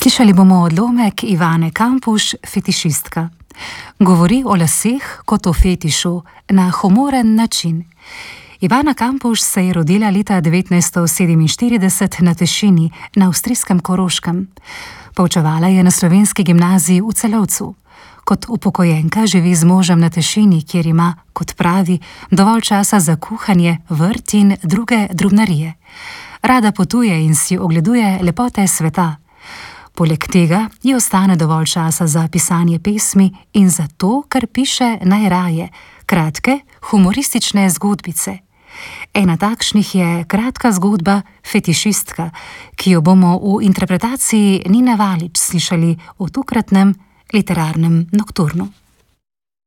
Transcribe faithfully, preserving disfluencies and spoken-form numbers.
Slišali bomo odlomek Ivane Kampuš, fetišistka. Govori o laseh kot o fetišu na humoren način. Ivana Kampuš se je rodila leta devetnajststo sedeminštirideset na Tešini na avstrijskem Koroškem. Poučevala je na slovenski gimnaziji v Celovcu. Kot upokojenka živi z možem na Tešini, kjer ima, kot pravi, dovolj časa za kuhanje, vrt in druge drobnarije. Rada potuje in si ogleduje lepote sveta. Poleg tega ji ostane dovolj časa za pisanje pesmi in za to, kar piše najraje, kratke, humoristične zgodbice. Ena takšnih je kratka zgodba Fetišistka, ki jo bomo v interpretaciji Nine Valič slišali v tokratnem literarnem nokturnu.